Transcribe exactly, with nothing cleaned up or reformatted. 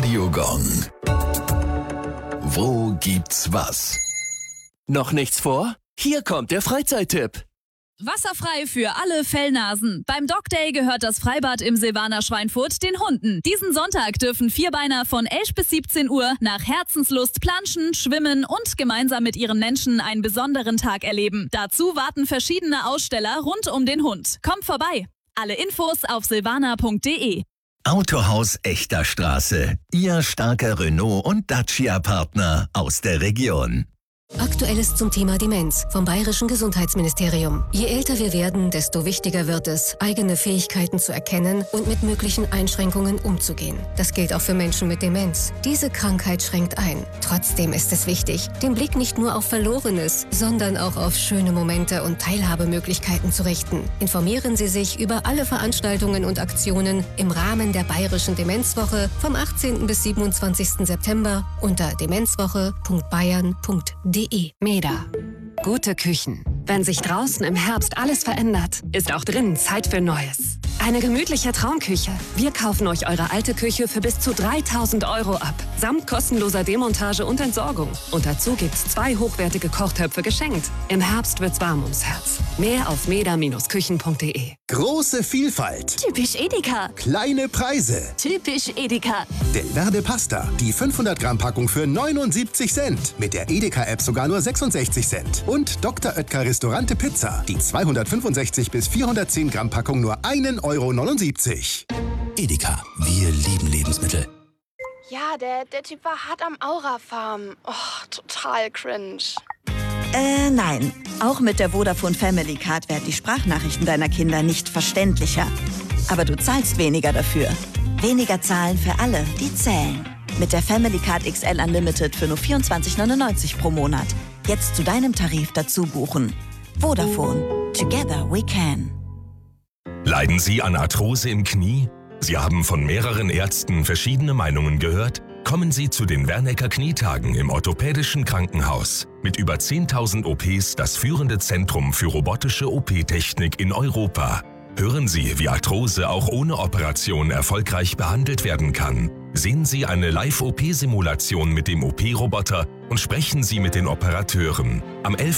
Radiogong. Wo gibt's was? Noch nichts vor? Hier kommt der Freizeittipp. Wasserfrei für alle Fellnasen. Beim Dog Day gehört das Freibad im Silvaner Schweinfurt den Hunden. Diesen Sonntag dürfen Vierbeiner von elf bis siebzehn Uhr nach Herzenslust planschen, schwimmen und gemeinsam mit ihren Menschen einen besonderen Tag erleben. Dazu warten verschiedene Aussteller rund um den Hund. Kommt vorbei. Alle Infos auf silvaner punkt de. Autohaus Echter Straße. Ihr starker Renault- und Dacia-Partner aus der Region. Aktuelles zum Thema Demenz vom Bayerischen Gesundheitsministerium. Je älter wir werden, desto wichtiger wird es, eigene Fähigkeiten zu erkennen und mit möglichen Einschränkungen umzugehen. Das gilt auch für Menschen mit Demenz. Diese Krankheit schränkt ein. Trotzdem ist es wichtig, den Blick nicht nur auf Verlorenes, sondern auch auf schöne Momente und Teilhabemöglichkeiten zu richten. Informieren Sie sich über alle Veranstaltungen und Aktionen im Rahmen der Bayerischen Demenzwoche vom achtzehnten bis siebenundzwanzigsten September unter demenzwoche punkt bayern punkt de. Meda. Gute Küchen. Wenn sich draußen im Herbst alles verändert, ist auch drinnen Zeit für Neues. Eine gemütliche Traumküche. Wir kaufen euch eure alte Küche für bis zu dreitausend Euro ab. Samt kostenloser Demontage und Entsorgung. Und dazu gibt's zwei hochwertige Kochtöpfe geschenkt. Im Herbst wird's warm ums Herz. Mehr auf meda Bindestrich küchen punkt de. Große Vielfalt. Typisch Edeka. Kleine Preise. Typisch Edeka. Del Verde Pasta. Die fünfhundert Gramm Packung für neunundsiebzig Cent. Mit der Edeka-App sogar nur sechsundsechzig Cent. Und Doktor Oetker Restaurante Pizza. Die zweihundertfünfundsechzig bis vierhundertzehn Gramm Packung nur einen Euro neunundsiebzig. Edeka. Wir lieben Lebensmittel. Ja, der, der Typ war hart am Aura-Farm. Oh, total cringe. Äh, nein. Auch mit der Vodafone Family Card werden die Sprachnachrichten deiner Kinder nicht verständlicher. Aber du zahlst weniger dafür. Weniger zahlen für alle, die zählen. Mit der Family Card X L Unlimited für nur vierundzwanzig neunundneunzig pro Monat. Jetzt zu deinem Tarif dazu buchen. Vodafone. Together we can. Leiden Sie an Arthrose im Knie? Sie haben von mehreren Ärzten verschiedene Meinungen gehört? Kommen Sie zu den Wernecker Knietagen im Orthopädischen Krankenhaus. Mit über zehntausend O Ps das führende Zentrum für robotische O P-Technik in Europa. Hören Sie, wie Arthrose auch ohne Operation erfolgreich behandelt werden kann. Sehen Sie eine Live-O P-Simulation mit dem O P-Roboter und sprechen Sie mit den Operateuren. Am elften